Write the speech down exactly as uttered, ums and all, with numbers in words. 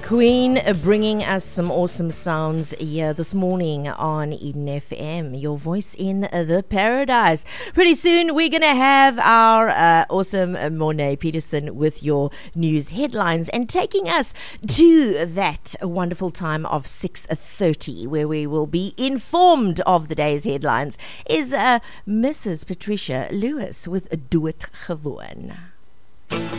Queen uh, bringing us some awesome sounds here this morning on Eden F M, your voice in uh, the paradise. Pretty soon we're going to have our uh, awesome uh, Mornay Peterson with your news headlines and taking us to that wonderful time of six thirty where we will be informed of the day's headlines is uh, Missus Patricia Lewis with Do It Gewoon.